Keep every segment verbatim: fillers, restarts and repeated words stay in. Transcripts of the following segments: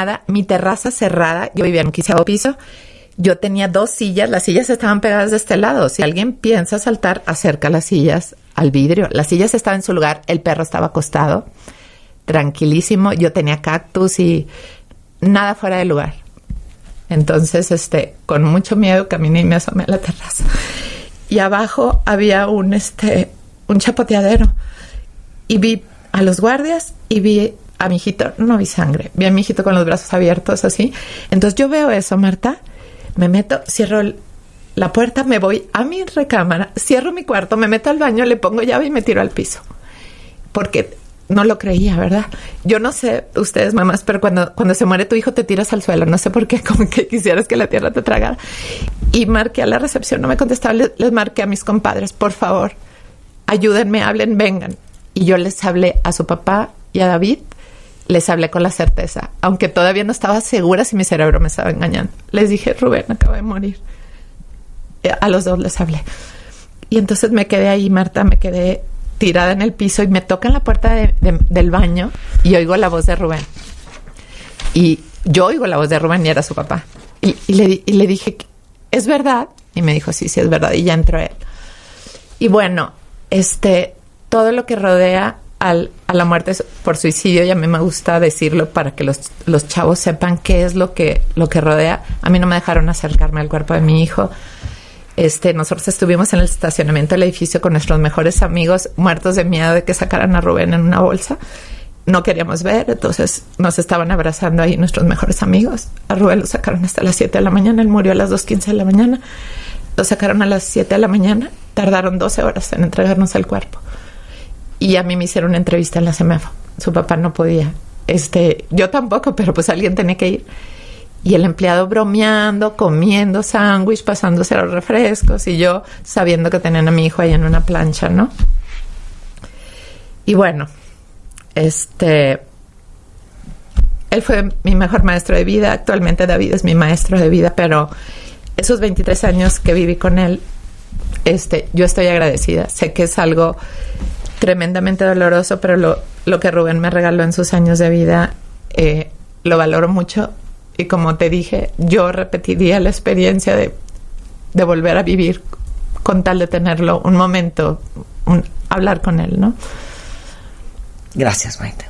nada, mi terraza cerrada, yo vivía en un quinceavo piso, yo tenía dos sillas, las sillas estaban pegadas de este lado. Si alguien piensa saltar, acerca las sillas al vidrio. Las sillas estaban en su lugar, el perro estaba acostado, tranquilísimo, yo tenía cactus y nada fuera de lugar. Entonces, este, con mucho miedo caminé y me asomé a la terraza. Y abajo había un, este, un chapoteadero. Y vi a los guardias y vi a mi hijito, no vi sangre, vi a mi hijito con los brazos abiertos así. Entonces yo veo eso, Marta, me meto, cierro el, la puerta, me voy a mi recámara, cierro mi cuarto, me meto al baño, le pongo llave y me tiro al piso. Porque no lo creía, ¿verdad? Yo no sé, ustedes mamás, pero cuando, cuando se muere tu hijo te tiras al suelo, no sé por qué, como que quisieras que la tierra te tragara. Y marqué a la recepción, no me contestaba, les, les marqué a mis compadres, por favor, ayúdenme, hablen, vengan. Y yo les hablé a su papá y a David, les hablé con la certeza, aunque todavía no estaba segura si mi cerebro me estaba engañando. Les dije, Rubén acaba de morir. A los dos les hablé. Y entonces me quedé ahí, Marta, me quedé tirada en el piso y me tocan la puerta de, de, del baño y oigo la voz de Rubén. Y yo oigo la voz de Rubén y era su papá. Y, y, le, y le dije, ¿es verdad? Y me dijo, sí, sí, es verdad. Y ya entró él. Y bueno, este... todo lo que rodea al, a la muerte por suicidio, y a mí me gusta decirlo para que los, los chavos sepan qué es lo que, lo que rodea. A mí no me dejaron acercarme al cuerpo de mi hijo. Este, nosotros estuvimos en el estacionamiento del edificio con nuestros mejores amigos, muertos de miedo de que sacaran a Rubén en una bolsa. No queríamos ver, entonces nos estaban abrazando ahí nuestros mejores amigos. A Rubén lo sacaron hasta las siete de la mañana, él murió a las dos quince de la mañana. Lo sacaron a las siete de la mañana, tardaron doce horas en entregarnos el cuerpo. Y a mí me hicieron una entrevista en la Semefo. Su papá no podía. Este, yo tampoco, pero pues alguien tenía que ir. Y el empleado bromeando, comiendo sándwich, pasándose los refrescos. Y yo sabiendo que tenían a mi hijo ahí en una plancha, ¿no? Y bueno, este... él fue mi mejor maestro de vida. Actualmente David es mi maestro de vida, pero esos veintitrés años que viví con él, este, yo estoy agradecida. Sé que es algo tremendamente doloroso, pero lo, lo que Rubén me regaló en sus años de vida, eh, lo valoro mucho. Y como te dije, yo repetiría la experiencia de, de volver a vivir con tal de tenerlo un momento, un, hablar con él, ¿no? Gracias, Maite.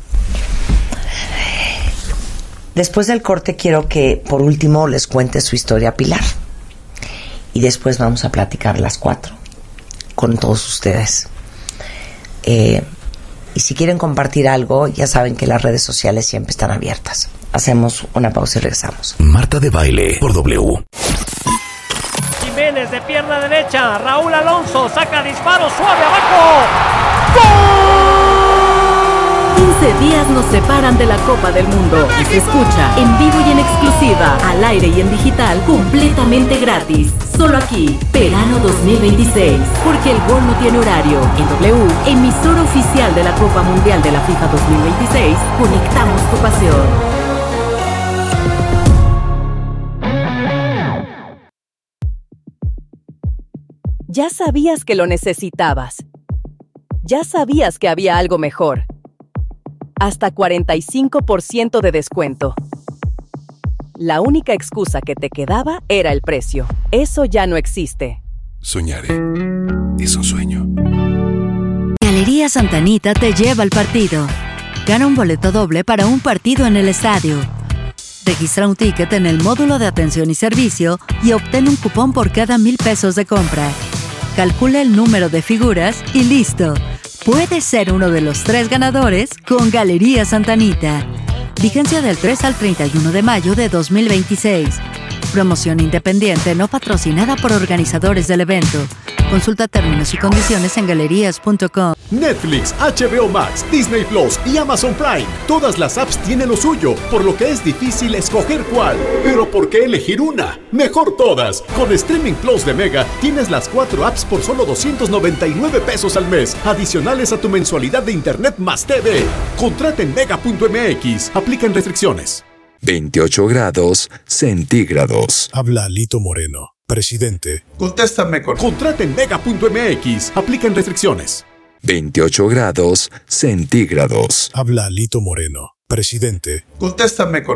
Después del corte quiero que, por último, les cuente su historia a Pilar. Y después vamos a platicar las cuatro con todos ustedes. Eh, y si quieren compartir algo, ya saben que las redes sociales siempre están abiertas. Hacemos una pausa y regresamos. Marta de Baile por W. Jiménez de pierna derecha, Raúl Alonso saca disparo suave abajo. ¡Gol! quince días nos separan de la Copa del Mundo y se escucha en vivo y en exclusiva, al aire y en digital, completamente gratis. Solo aquí, verano dos mil veintiséis, porque el gol no tiene horario. En W, emisora oficial de la Copa Mundial de la FIFA dos mil veintiséis, conectamos tu pasión. Ya sabías que lo necesitabas. Ya sabías que había algo mejor. Hasta cuarenta y cinco por ciento de descuento. La única excusa que te quedaba era el precio. Eso ya no existe. Soñaré. Es un sueño. Galería Santa Anita te lleva al partido. Gana un boleto doble para un partido en el estadio. Registra un ticket en el módulo de atención y servicio y obtén un cupón por cada mil pesos de compra. Calcula el número de figuras y listo. Puedes ser uno de los tres ganadores con Galería Santa Anita. Vigencia del tres al treinta y uno de mayo de dos mil veintiséis. Promoción independiente no patrocinada por organizadores del evento. Consulta términos y condiciones en galerías punto com. Netflix, H B O Max, Disney Plus y Amazon Prime. Todas las apps tienen lo suyo, por lo que es difícil escoger cuál. Pero ¿por qué elegir una? Mejor todas. Con Streaming Plus de Mega tienes las cuatro apps por solo doscientos noventa y nueve pesos al mes, adicionales a tu mensualidad de internet más T V. Contrata en mega punto m x. Aplican restricciones. veintiocho grados centígrados. Habla Lito Moreno, presidente. Contéstame con... Contrata en mega punto m x. Aplican restricciones. veintiocho grados centígrados. Habla Lito Moreno, presidente. Contéstame con...